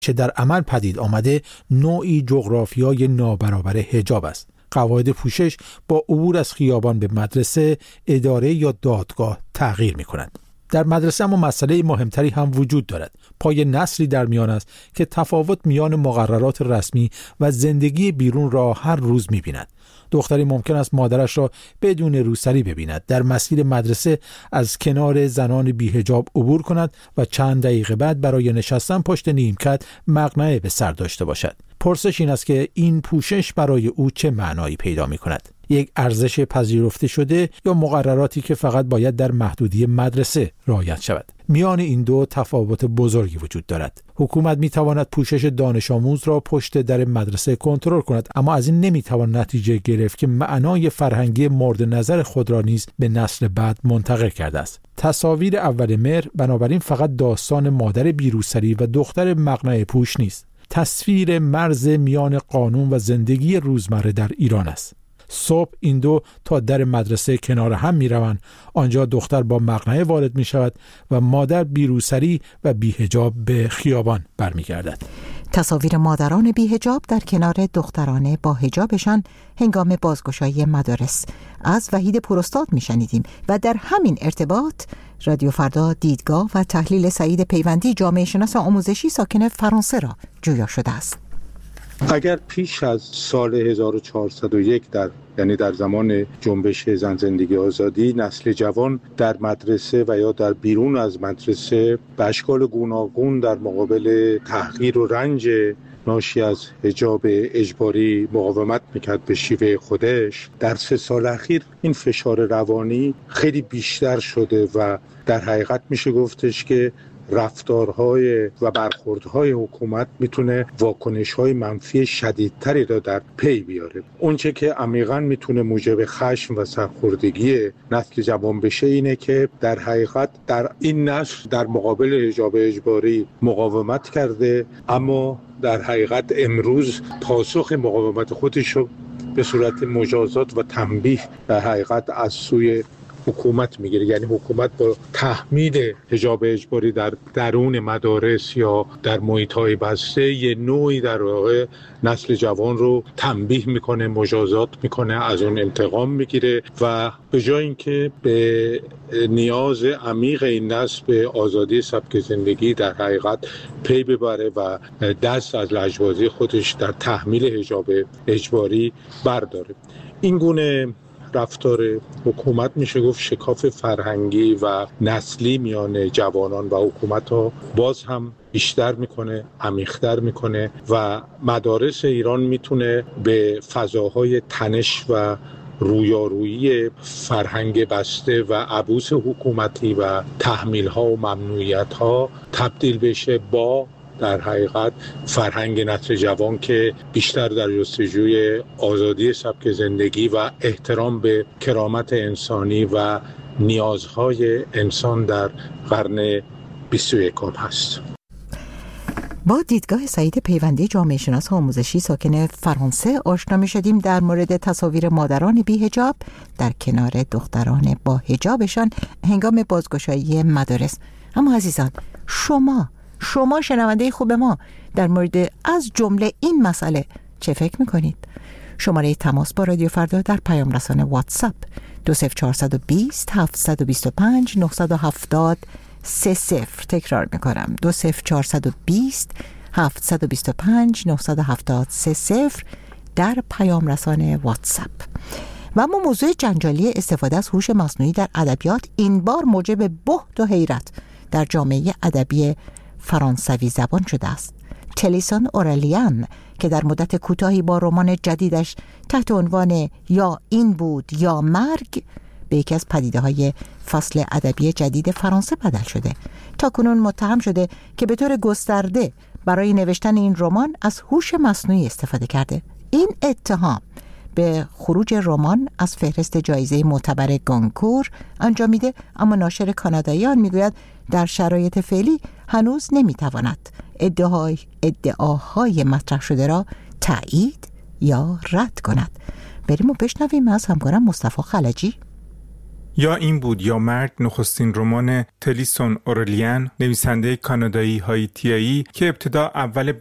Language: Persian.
چه در عمل پدید آمده نوعی جغرافیای نابرابر حجاب است. قواعد پوشش با عبور از خیابان به مدرسه، اداره یا دادگاه تغییر می‌کند. در مدرسه اما مسئله مهمتری هم وجود دارد. پای نسلی در میان است که تفاوت میان مقررات رسمی و زندگی بیرون را هر روز می‌بیند. دختری ممکن است مادرش را بدون روسری ببیند، در مسیر مدرسه از کنار زنان بی‌حجاب عبور کند و چند دقیقه بعد برای نشستن پشت نیمکت مقنعه به سر داشته باشد. پرسش این است که این پوشش برای او چه معنایی پیدا می‌کند؟ یک ارزش پذیرفته شده یا مقرراتی که فقط باید در محدودی مدرسه رعایت شود؟ میان این دو تفاوت بزرگی وجود دارد. حکومت می‌تواند پوشش دانش آموز را پشت در مدرسه کنترل کند، اما از این نمی‌توان نتیجه گرفت که معنای فرهنگی مورد نظر خود را نیز به نسل بعد منتقل کرده است. تصاویر اول مهر بنابراین فقط داستان مادر بی‌روسری و دختر مقنعه پوش نیست. تصویر مرز میان قانون و زندگی روزمره در ایران است. صبح این دو تا در مدرسه کنار هم می روند. آنجا دختر با مقنعه وارد می شود و مادر بی‌روسری و بی‌حجاب به خیابان برمی گردد. تصاویر مادران بی‌حجاب در کنار دختران با حجابشان هنگام بازگشایی مدارس از وحید پوراستاد می شنیدیم و در همین ارتباط رادیو فردا دیدگاه و تحلیل سعید پیوندی جامعه شناس آموزشی ساکن فرانسه را جویا شده است. اگر پیش از سال 1401 یعنی در زمان جنبش زن زندگی آزادی نسل جوان در مدرسه و یا در بیرون از مدرسه به اشکال گوناگون در مقابل تحقیر و رنج ناشی از حجاب اجباری مقاومت میکرد به شیوه خودش، در 3 سال اخیر این فشار روانی خیلی بیشتر شده و در حقیقت میشه گفتش که رفتارهای و برخوردهای حکومت میتونه واکنشهای منفی شدیدتری را در پی بیاره. اونچه که عمیقاً میتونه موجب خشم و سرخوردگی نسل جوان بشه اینه که در حقیقت در این نسل در مقابل حجاب اجباری مقاومت کرده، اما در حقیقت امروز پاسخ مقاومت خودش رو به صورت مجازات و تنبیه در حقیقت از سوی حکومت میگیره. یعنی حکومت با تحمیل حجاب اجباری در درون مدارس یا در محیط‌های بسته یه نوعی در واقع نسل جوان رو تنبیه میکنه، مجازات میکنه، از اون انتقام میگیره و به جای اینکه به نیاز عمیق این نسل به آزادی سبک زندگی در حقیقت پی ببره و دست از لجبازی خودش در تحمیل حجاب اجباری برداره. این گونه رفتار حکومت میشه گفت شکاف فرهنگی و نسلی میان جوانان و حکومت ها باز هم بیشتر میکنه، عمیق‌تر میکنه و مدارس ایران میتونه به فضاهای تنش و رویارویی فرهنگ بسته و عبوس حکومتی و تحمیل‌ها و ممنوعیت‌ها تبدیل بشه با در حقیقت فرهنگ نسل جوان که بیشتر در جستجوی آزادی سبک زندگی و احترام به کرامت انسانی و نیازهای انسان در قرن 21 هست. با دیدگاه سعید پیوندی جامعه شناس آموزشی ساکن فرانسه آشنا می شدیم در مورد تصاویر مادران بی حجاب در کنار دختران با حجابشان هنگام بازگشایی مدارس. اما عزیزان، شما شنونده خوب ما در مورد از جمله این مسئله چه فکر میکنید؟ شماره تماس با رادیو فردا در پیام رسانه واتساپ 20420 725 970 30. تکرار میکنم 20420 725 970 30 در پیام رسانه واتساپ. و اما موضوع جنجالی استفاده از هوش مصنوعی در ادبیات این بار موجب بهت و حیرت در جامعه ادبی فرانسوی زبان شده است. تلیسون اورالیان که در مدت کوتاهی با رمان جدیدش تحت عنوان یا این بود یا مرگ به یکی از پدیده‌های فصل ادبی جدید فرانسه بدل شده. تاکنون متهم شده که به طور گسترده برای نوشتن این رمان از هوش مصنوعی استفاده کرده. این اتهام به خروج رمان از فهرست جایزه معتبر گونکور انجامیده، اما ناشر کانادایی آن میگوید در شرایط فعلی هنوز نمیتواند ادعاهای مطرح شده را تایید یا رد کند. بریم و بشنویم از همکارم مصطفی خلجی. یا این بود یا مرگ نخستین رمان تلیسون اورلیان، نویسنده کانادایی هایتیایی که ابتدا اول